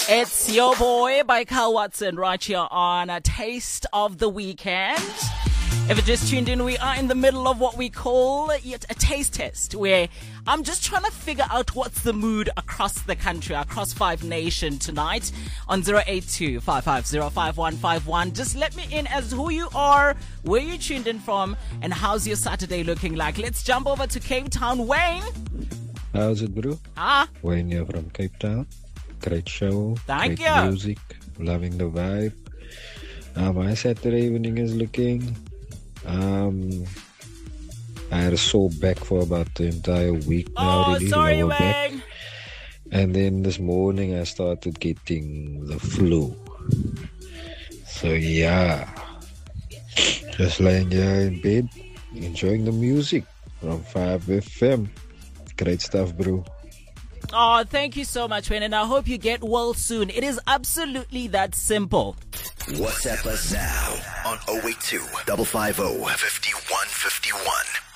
It's your boy by Carl Watson right here on a Taste of the Weekend. If you just tuned in, we are in the middle of what we call a taste test, where I'm just trying to figure out what's the mood across the country, across Five Nation tonight on 082-550-5151. Just let me in as who you are, where you tuned in from, and how's your Saturday looking like. Let's jump over to Cape Town. Wayne. How's it, bro? Wayne here from Cape Town. Great show. Thank great you. Music. Loving the vibe. My Saturday evening is looking... I had a sore back for about the entire week now. Oh, Really, sorry, lower back. Wayne. And then this morning I started getting the flu. So yeah, just laying here in bed, enjoying the music from 5FM. Great stuff, bro. Oh, thank you so much, Wayne, and I hope you get well soon. It is absolutely that simple. WhatsApp us now on 082 550 5151.